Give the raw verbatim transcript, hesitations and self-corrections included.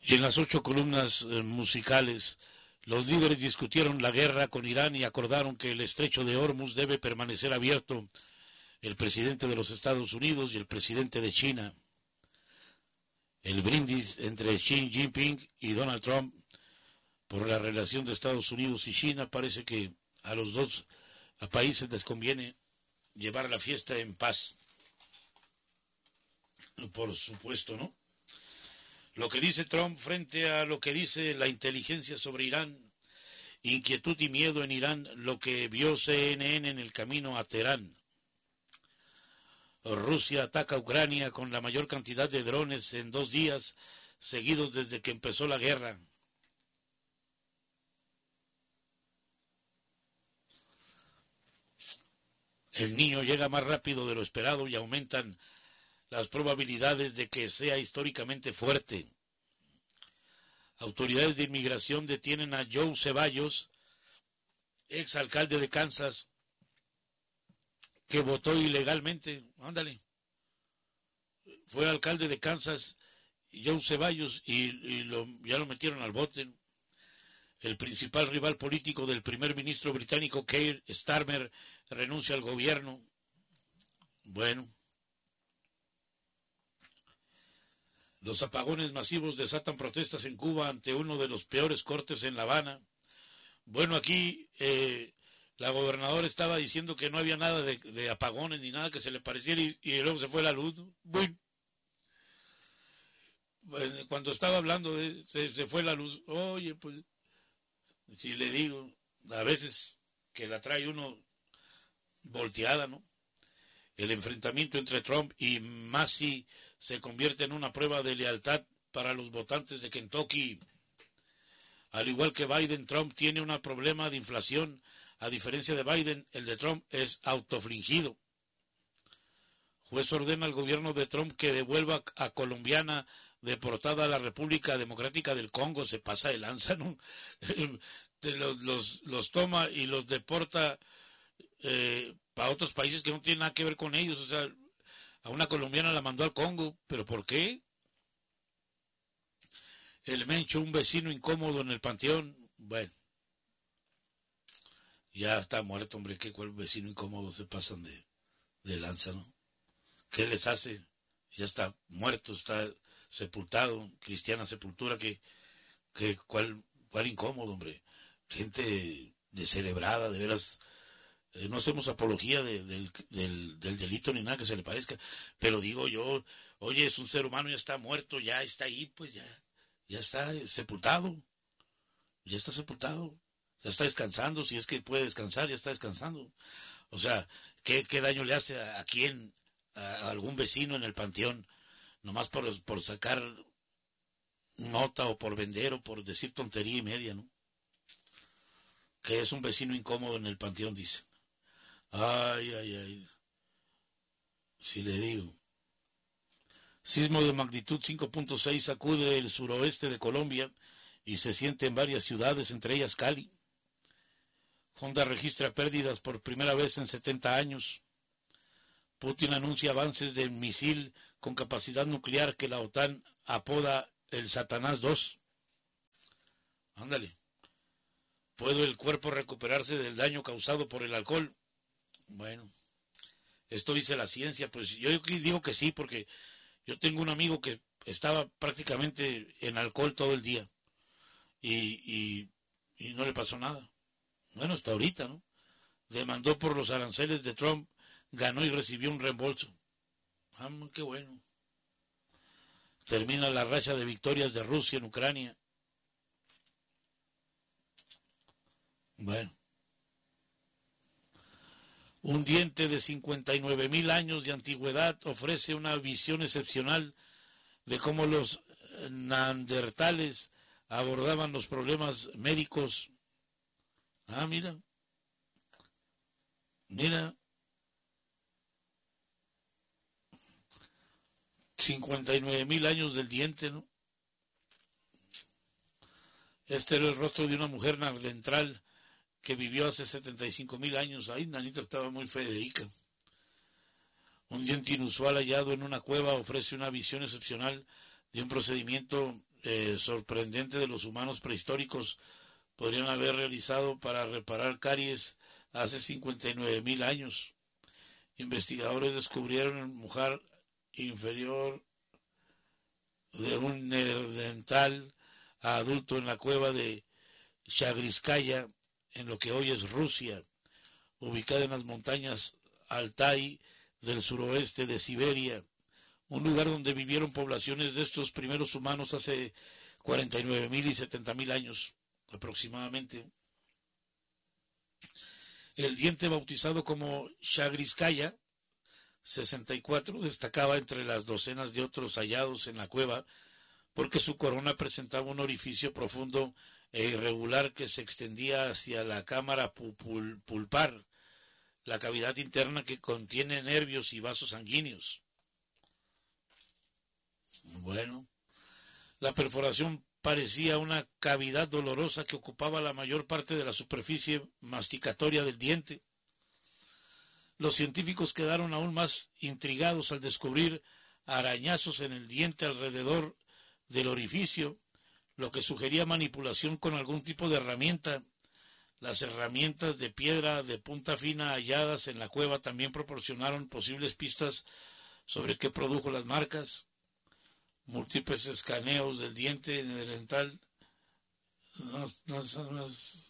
Y en las ocho columnas eh, musicales, los líderes discutieron la guerra con Irán y acordaron que el estrecho de Hormuz debe permanecer abierto. El presidente de los Estados Unidos y el presidente de China. El brindis entre Xi Jinping y Donald Trump por la relación de Estados Unidos y China. Parece que a los dos a países les conviene llevar la fiesta en paz. Por supuesto, ¿no? Lo que dice Trump frente a lo que dice la inteligencia sobre Irán, inquietud y miedo en Irán, lo que vio C N N en el camino a Teherán. Rusia ataca a Ucrania con la mayor cantidad de drones en dos días seguidos desde que empezó la guerra. El niño llega más rápido de lo esperado y aumentan las probabilidades de que sea históricamente fuerte. Autoridades de inmigración detienen a Joe Ceballos, exalcalde de Kansas, que votó ilegalmente. Ándale. Fue alcalde de Kansas, Joe Ceballos, y, y lo, ya lo metieron al bote. El principal rival político del primer ministro británico, Keir Starmer, renuncia al gobierno. Bueno. Los apagones masivos desatan protestas en Cuba ante uno de los peores cortes en La Habana. Bueno, aquí eh, la gobernadora estaba diciendo que no había nada de, de apagones ni nada que se le pareciera y, y luego se fue la luz. Bueno, cuando estaba hablando de, se, se fue la luz. Oye, pues, si le digo, a veces que la trae uno volteada, ¿no? El enfrentamiento entre Trump y Massey se convierte en una prueba de lealtad para los votantes de Kentucky. Al igual que Biden, Trump tiene un problema de inflación. A diferencia de Biden, el de Trump es autofligido. Juez ordena al gobierno de Trump que devuelva a colombiana deportada a la República Democrática del Congo. Se pasa de lanza, ¿no? los, los, los toma y los deporta eh, para otros países que no tienen nada que ver con ellos. O sea, a una colombiana la mandó al Congo. ¿Pero por qué? El Mencho, un vecino incómodo en el panteón. Bueno, ya está muerto, hombre. ¿Qué cuál vecino incómodo se pasan de, de lanza, no? ¿Qué les hace? Ya está muerto, está sepultado, cristiana sepultura. ¿Qué, qué, cuál, cuál incómodo, hombre? Gente descerebrada, de veras. Eh, no hacemos apología de, del, del, del delito ni nada que se le parezca. Pero digo yo, oye, es un ser humano, ya está muerto, ya está ahí, pues ya. Ya está sepultado, ya está sepultado, ya está descansando, si es que puede descansar, ya está descansando. O sea, ¿qué, qué daño le hace a, a quién, a, a algún vecino en el panteón, nomás por, por sacar nota o por vender o por decir tontería y media, ¿no? Que es un vecino incómodo en el panteón, dice. Ay, ay, ay, si le digo. Sismo de magnitud cinco punto seis sacude el suroeste de Colombia y se siente en varias ciudades, entre ellas Cali. Honda registra pérdidas por primera vez en setenta años. Putin anuncia avances del misil con capacidad nuclear que la OTAN apoda el Satanás dos. Ándale. ¿Puede el cuerpo recuperarse del daño causado por el alcohol? Bueno, esto dice la ciencia, pues yo digo que sí, porque yo tengo un amigo que estaba prácticamente en alcohol todo el día y, y, y no le pasó nada. Bueno, hasta ahorita, ¿no? Demandó por los aranceles de Trump, ganó y recibió un reembolso. Ah, qué bueno. Termina la racha de victorias de Rusia en Ucrania. Bueno. Un diente de cincuenta y nueve mil años de antigüedad ofrece una visión excepcional de cómo los neandertales abordaban los problemas médicos. Ah, mira. Mira. cincuenta y nueve mil años del diente, ¿no? Este era el rostro de una mujer neandertal que vivió hace setenta y cinco mil años. Ahí, nanita, estaba muy Federica. Un diente inusual hallado en una cueva ofrece una visión excepcional de un procedimiento eh, sorprendente de los humanos prehistóricos podrían haber realizado para reparar caries hace cincuenta y nueve mil años. Investigadores descubrieron el mujar inferior de un neandertal a adulto en la cueva de Chagrinskaya, en lo que hoy es Rusia, ubicada en las montañas Altai del suroeste de Siberia, un lugar donde vivieron poblaciones de estos primeros humanos hace cuarenta y nueve mil y setenta mil años aproximadamente. El diente, bautizado como Chagrinskaya sesenta y cuatro, destacaba entre las docenas de otros hallados en la cueva porque su corona presentaba un orificio profundo e irregular que se extendía hacia la cámara pul pulpar, la cavidad interna que contiene nervios y vasos sanguíneos. Bueno, la perforación parecía una cavidad dolorosa que ocupaba la mayor parte de la superficie masticatoria del diente. Los científicos quedaron aún más intrigados al descubrir arañazos en el diente alrededor del orificio, lo que sugería manipulación con algún tipo de herramienta. Las herramientas de piedra de punta fina halladas en la cueva también proporcionaron posibles pistas sobre qué produjo las marcas. Múltiples escaneos del diente dental no, no, no,